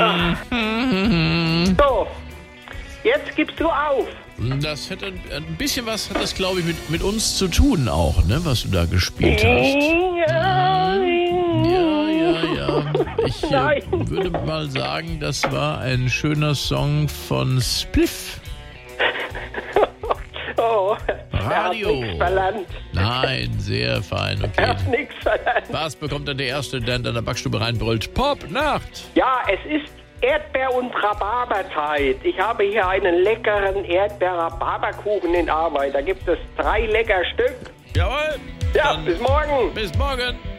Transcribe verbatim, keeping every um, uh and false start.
Ja. So, jetzt gibst du auf. Das hätte ein bisschen was, hat das, glaube ich, mit, mit uns zu tun auch, ne, was du da gespielt hast. Ja, Ja, ja, ja. Ich äh, Nein. würde mal sagen, das war ein schöner Song von Spliff. Oh, Radio. er hat nichts verlangt. Nein, sehr fein, Er okay. hat nichts verlangt. Was bekommt denn der Erste, der in deiner Backstube reinbrüllt? Pop-Nacht! Ja, es ist Erdbeer- und Rhabarberzeit. Ich habe hier einen leckeren Erdbeer-Rhabarberkuchen in Arbeit. Da gibt es drei lecker Stück. Jawohl! Ja, Dann bis morgen. bis morgen!